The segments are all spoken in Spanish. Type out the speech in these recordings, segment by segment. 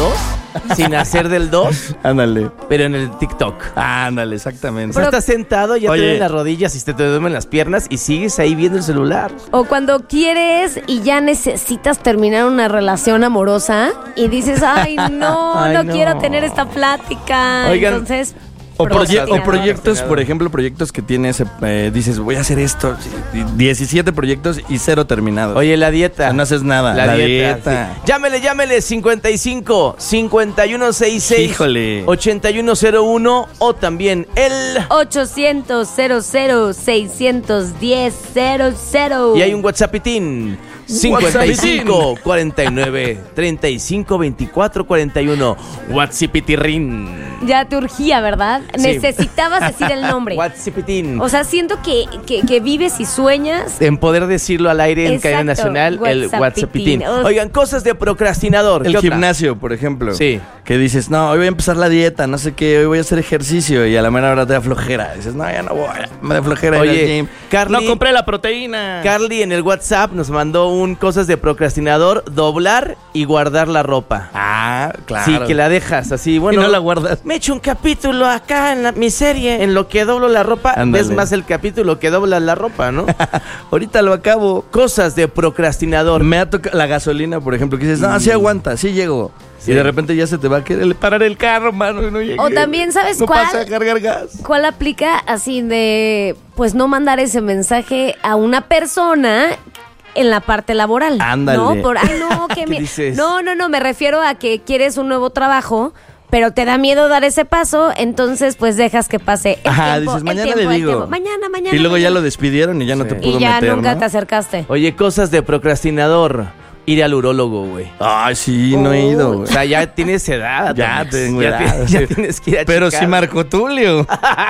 2, sin hacer del 2. Ándale. Pero en el TikTok. Ándale, exactamente. O sea, estás sentado, ya te Oye. duelen las rodillas y te duelen las piernas y sigues ahí viendo el celular. O cuando quieres y ya necesitas terminar una relación amorosa y dices, ay, no, Ay, no no. quiero tener esta plática. Oigan, Entonces, O procrastinador. proyectos, por ejemplo, proyectos que tienes, dices, voy a hacer esto, 17 proyectos y 0 terminados. Oye, la dieta. O sea, no haces nada. La dieta. Sí. Llámele, 55 5166 Híjole. 8101 o también el... 800-00-610-00. Y hay un WhatsAppitín. 55 49 35 24 41. WhatsAppitirrin. Ya te urgía, ¿verdad? Sí. Necesitabas decir el nombre. WhatsAppitín. O sea, siento que vives y sueñas. En poder decirlo al aire en cadena Exacto, nacional, el WhatsAppitín. WhatsAppitín. Oigan, cosas de procrastinador. El ¿Qué otra? gimnasio, por ejemplo. Sí. Que dices, no, hoy voy a empezar la dieta, no sé qué, hoy voy a hacer ejercicio y a la mera hora te da flojera. Dices, no, ya no voy, me da flojera ir al Oye, gym. Carly, No compré la proteína. Carly en el WhatsApp nos mandó un cosas de procrastinador, doblar y guardar la ropa. Ah, claro. Sí, que la dejas así, bueno. Y no la guardas. Me echo un capítulo acá en mi serie, en lo que doblo la ropa. Ándale. Ves más el capítulo que dobla la ropa, ¿no? Ahorita lo acabo. Cosas de procrastinador. Me ha tocado la gasolina, por ejemplo, que dices, no, sí aguanta, sí llego. Sí. Y de repente ya se te va a querer parar el carro, mano, y no llegué. O también, ¿sabes no cuál? pasa a cargar gas. ¿Cuál aplica así de, pues, no mandar ese mensaje a una persona en la parte laboral? Ándale. No, no, que ¿Qué dices? no, me refiero a que quieres un nuevo trabajo, pero te da miedo dar ese paso, entonces pues dejas que pase el Ajá, tiempo, dices, el mañana tiempo, le el digo. tiempo. Mañana. Y luego ya mañana. lo despidieron y ya no te Sí. pudo Y ya meter, nunca ¿no? te acercaste. Oye, cosas de procrastinador. Ir al urólogo, güey. Ay, sí, no he ido, O güey. sea, ya tienes edad. Ya Alex. tengo Ya edad. ya tienes que ir a Pero checar. sí Marco Tulio.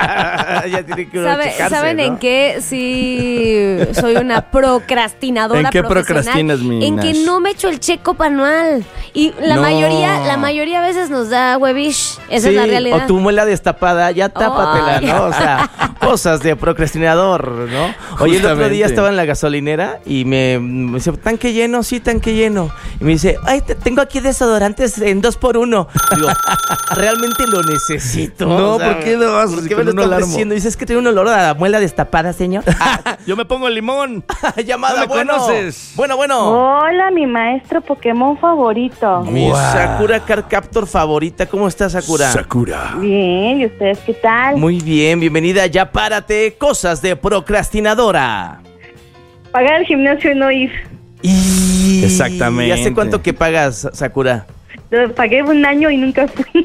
Ya tiene que uno checarse, ¿Saben ¿no? en qué? Sí, soy una procrastinadora ¿En qué profesional. procrastinas, mi En que Nash? no me echo el check-up anual. Y la No. mayoría a veces nos da huevish. Esa es la Sí, realidad. O tu muela destapada, ya tápatela, Ay. ¿no? O sea, cosas de procrastinador, ¿no? Oye, el otro Justamente. día estaba en la gasolinera y me dice, ¿tanque lleno? Sí, tanque lleno. Y me dice, ay, tengo aquí desodorantes en 2x1. Digo, ¿realmente lo necesito? No, ¿por qué no? ¿Por Así qué me con lo un está alarmo. ofreciendo? Dices que tiene un olor a la muela destapada, señor. Yo me pongo el limón. Llamada, No me bueno. conoces. Bueno. Hola, mi maestro Pokémon favorito. Mi Guau. Sakura Card Captor favorita. ¿Cómo estás, Sakura? Sakura. Bien, ¿y ustedes qué tal? Muy bien, bienvenida. Ya párate. Cosas de procrastinadora. Pagar el gimnasio y no ir. Y... Exactamente. ¿Y hace cuánto que pagas, Sakura? Lo pagué un año y nunca fui.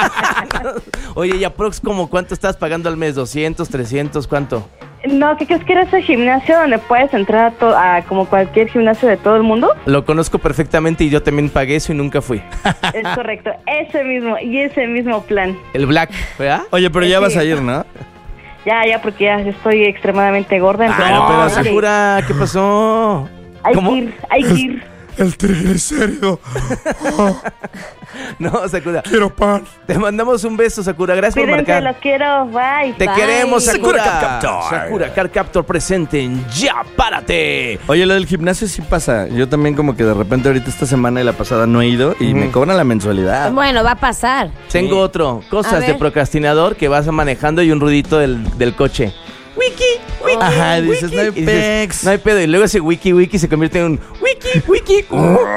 Oye, ¿y aprox como cuánto estás pagando al mes? ¿200, 300? ¿Cuánto? No, ¿qué crees que era ese gimnasio donde puedes entrar a como cualquier gimnasio de todo el mundo? Lo conozco perfectamente y yo también pagué eso y nunca fui. Es correcto, ese mismo plan. El Black, ¿verdad? Oye, pero ya Sí. vas a ir, ¿no? Ya, porque ya estoy extremadamente gorda. entonces- Ah, pero Sí. Sakura, ¿qué pasó? Hay ¿Cómo? que ir. El triglicérido. No, Sakura. Quiero pan. Te mandamos un beso, Sakura. Gracias por Cuídense, marcar. los quiero, bye. Te Bye. queremos, Sakura. Sakura Card Captor. Sakura Card Captor presente en Ya Párate. Oye, lo del gimnasio sí pasa. Yo también como que de repente ahorita esta semana y la pasada no he ido y me cobran la mensualidad. Bueno, va a pasar. Tengo otro. A Cosas de ver. procrastinador que vas manejando y un ruidito del coche. Wiki. Ajá, dices, wiki. no hay Y dices, pex. no hay pedo. Y luego ese wiki se convierte en un wiki. Wiki.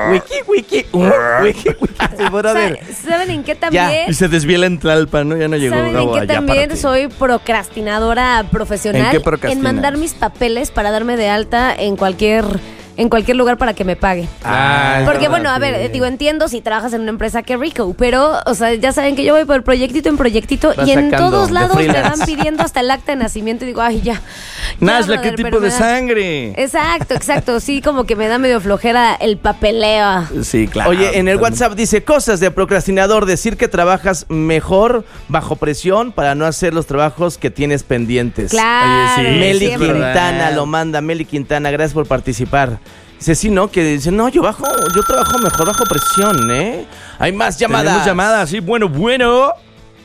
Brother. ¿Saben en qué también? Y se desviela en Tlalpan, ¿no? Ya no llegó. ¿Saben en Gabo, qué ya también párate. soy procrastinadora profesional? ¿En qué procrastinas? En mandar mis papeles para darme de alta en cualquier lugar para que me pague. Ah, Porque bueno, a espérate. ver, digo, entiendo si trabajas en una empresa que rico, pero, o sea, ya saben que yo voy por proyectito en proyectito Vas y en sacando todos de lados me van freelance. pidiendo hasta el acta de nacimiento y digo, ay, ya. Nasla, Ya, ¿qué brother, tipo pero de me da- sangre? Exacto. Sí, como que me da medio flojera el papeleo. Sí, claro. Oye, en el Totalmente. WhatsApp dice cosas de procrastinador, decir que trabajas mejor bajo presión para no hacer los trabajos que tienes pendientes. Claro. Oye, sí, Meli es verdad. Quintana lo manda, Meli Quintana, gracias por participar. Dice, sí, ¿no? Que dice, no, yo trabajo mejor bajo presión, ¿eh? Hay más llamadas. Tenemos llamadas, sí, bueno. Bueno,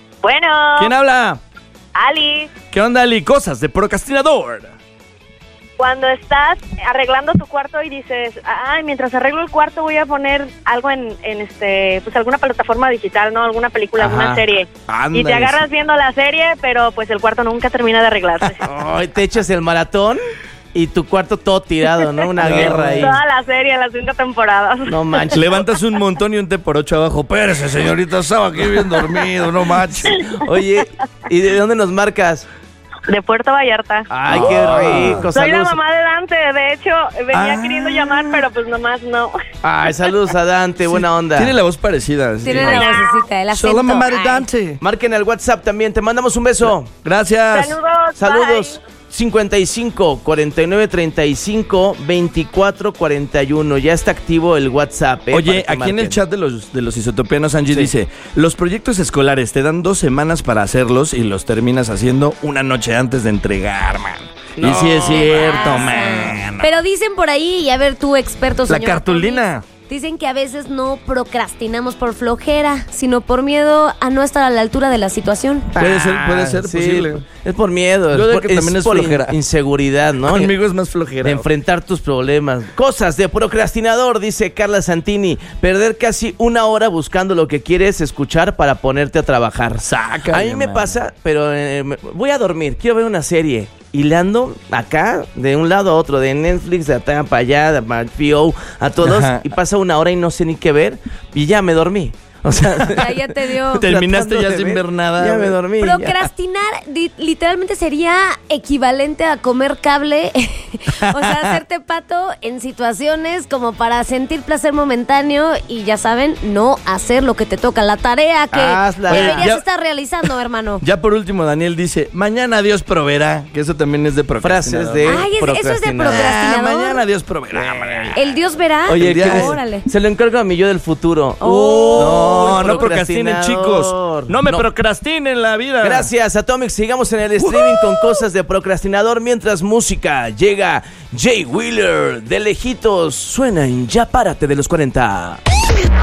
¿Quién habla? Ali, ¿Qué onda, Ali? Cosas de procrastinador. cuando estás arreglando tu cuarto y dices, ay, mientras arreglo el cuarto voy a poner algo en pues alguna plataforma digital, ¿no? Alguna película, Ajá. alguna serie. Ándale. Y te agarras viendo la serie, pero pues el cuarto nunca termina de arreglarse. Ay, te echas el maratón y tu cuarto todo tirado, ¿no? Una guerra ahí. Toda la serie, las 5 temporadas. No manches. Levantas un montón y un té por 8 abajo. Espérese, señorita, estaba aquí bien dormido, no manches. Oye, ¿y de dónde nos marcas? De Puerto Vallarta. Ay, qué rico. Soy la Saludos. mamá de Dante, de hecho, venía queriendo llamar, pero pues nomás no. Ay, saludos a Dante, buena onda. Tiene la voz parecida. sí. Tiene la vocecita, el acento. Soy la mamá de Ay. Dante. Marquen al WhatsApp también, te mandamos un beso. Gracias. Saludos. Saludos. Bye. 55 49 35 24 41. Ya está activo el WhatsApp. Oye, para que aquí en el marquen. chat de los isotopianos, Angie Sí. dice, los proyectos escolares te dan 2 semanas para hacerlos y los terminas haciendo una noche antes de entregar, man. No, y sí es cierto, man. Pero dicen por ahí, y a ver tú, experto, La señor cartulina. Tommy, dicen que a veces no procrastinamos por flojera, sino por miedo a no estar a la altura de la situación. Puede ser sí, posible. Es por miedo. Yo digo por, que también es por flojera. inseguridad, ¿no? Conmigo es más flojera. De enfrentar tus problemas. Cosas de procrastinador, dice Carla Santini. Perder casi una hora buscando lo que quieres escuchar para ponerte a trabajar. Sácale, A mí me man. pasa, pero voy a dormir, quiero ver una serie. Y le ando acá, de un lado a otro, de Netflix, de acá para allá, de HBO, a todos. Ajá. Y pasa una hora y no sé ni qué ver. Y ya me dormí. O sea, Ya te dio. Terminaste tratando ya de sin ver nada. Ya me güey. dormí. Procrastinar literalmente sería equivalente a comer cable, o sea, hacerte pato en situaciones como para sentir placer momentáneo y ya saben, no hacer lo que te toca, la tarea que Hazla. deberías Oye, ya- estar realizando, hermano. Ya por último, Daniel dice, mañana Dios proveerá, que eso también es de procrastinador. Frases de Ay, eso es de procrastinar. procrastinador. Mañana Dios proveerá. hombre. El Dios verá. Oye, ¿qué crees? órale. Se lo encargo a mi yo del futuro. No procrastinen, chicos. No me procrastinen la vida. Gracias, Atomic. Sigamos en el streaming con cosas de procrastinador. Mientras música llega Jay Wheeler de lejitos. Suena en Ya Párate de los 40.